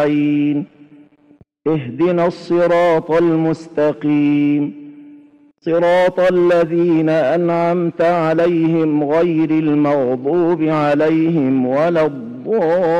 اهدنا الصراط المستقيم صراط الذين أنعمت عليهم غير المغضوب عليهم ولا الضالين.